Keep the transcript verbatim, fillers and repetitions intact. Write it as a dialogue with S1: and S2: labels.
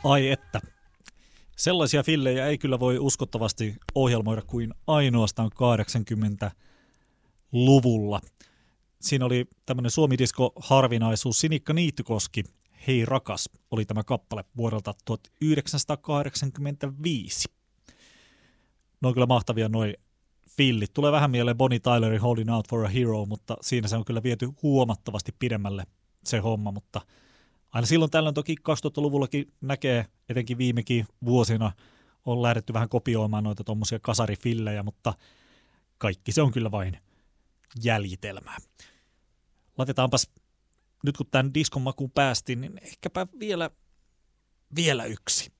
S1: Ai että. Sellaisia fillejä ei kyllä voi uskottavasti ohjelmoida kuin ainoastaan kahdeksankymmentäluvulla. Siinä oli tämmöinen suomidisko-harvinaisuus, Sinikka Niittykoski, Hei rakas, oli tämä kappale vuodelta tuhatyhdeksänsataakahdeksankymmentäviisi. Ne on kyllä mahtavia noi fillit. Tulee vähän mieleen Bonnie Tylerin Holding Out for a Hero, mutta siinä se on kyllä viety huomattavasti pidemmälle se homma, mutta aina silloin tällöin toki kaksituhattaluvullakin näkee, etenkin viimekin vuosina on lähdetty vähän kopioimaan noita tommosia kasarifillejä, mutta kaikki se on kyllä vain jäljitelmää. Laitetaanpas, nyt kun tämän diskon makuun päästiin, niin ehkäpä vielä, vielä yksi.